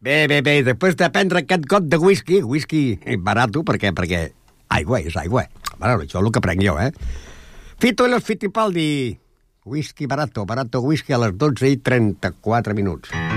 Bé, després de prendre aquest got de whisky barato, perquè aigua és aigua. Bueno, això és el que prenc jo, Fito y los Fitipaldi, whisky barato whisky a les 12:34.